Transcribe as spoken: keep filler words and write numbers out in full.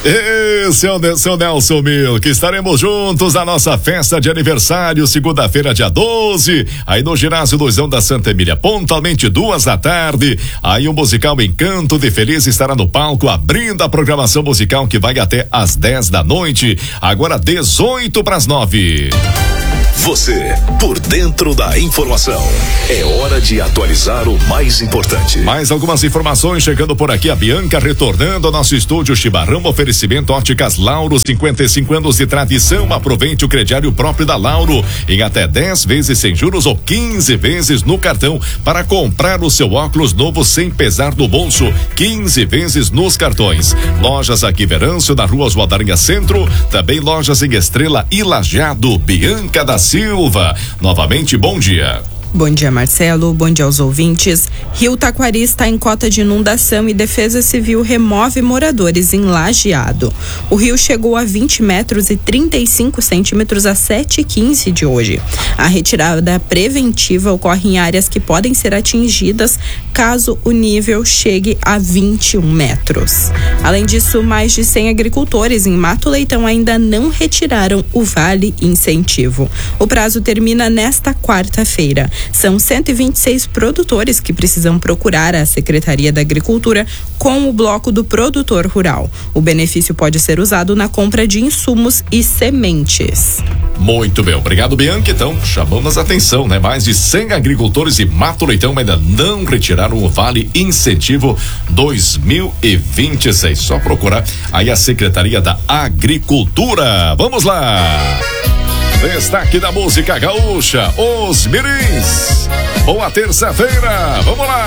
Esse é o seu Nelson Mil, que estaremos juntos na nossa festa de aniversário, segunda-feira, dia doze, aí no ginásio Luizão da Santa Emília, pontualmente duas da tarde. Aí o musical Encanto de Feliz estará no palco, abrindo a programação musical que vai até às dez da noite, agora dezoito para as nove. Você, por dentro da informação. É hora de atualizar o mais importante. Mais algumas informações chegando por aqui. A Bianca retornando ao nosso estúdio Chimarrão. Oferecimento Óticas Lauro, cinquenta e cinco anos de tradição. Aproveite o crediário próprio da Lauro em até dez vezes sem juros ou quinze vezes no cartão para comprar o seu óculos novo sem pesar no bolso. quinze vezes nos cartões. Lojas aqui Verâncio, na Rua Oswaldarinha Centro. Também lojas em Estrela e Lajeado. Bianca da Silva. Novamente, bom dia. Bom dia, Marcelo. Bom dia aos ouvintes. Rio Taquari está em cota de inundação e Defesa Civil remove moradores em Lajeado. O rio chegou a vinte metros e trinta e cinco centímetros às sete e quinze de hoje. A retirada preventiva ocorre em áreas que podem ser atingidas caso o nível chegue a vinte e um metros. Além disso, mais de cem agricultores em Mato Leitão ainda não retiraram o Vale Incentivo. O prazo termina nesta quarta-feira. São cento e vinte e seis produtores que precisam procurar a Secretaria da Agricultura com o bloco do produtor rural. O benefício pode ser usado na compra de insumos e sementes. Muito bem, obrigado, Bianca. Então, chamamos a atenção, né? Mais de cem agricultores de Mato Leitão ainda não retiraram o Vale Incentivo dois mil e vinte e seis. Só procurar aí a Secretaria da Agricultura. Vamos lá! Destaque da música gaúcha, Os Mirins. Boa terça-feira, vamos lá!